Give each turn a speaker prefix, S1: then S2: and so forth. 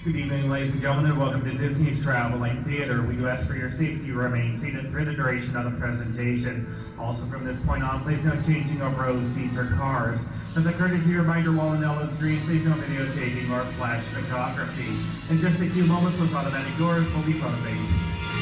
S1: Good evening, ladies and gentlemen, and welcome to Disney's Traveling Theater. We do ask for your safety you remain seated through the duration of the presentation. Also, from this point on, please no changing of rows, seats, or cars. As a courtesy reminder, while in Ellen Green, please no videotaping or flash photography. In just a few moments, those automatic doors will be closing.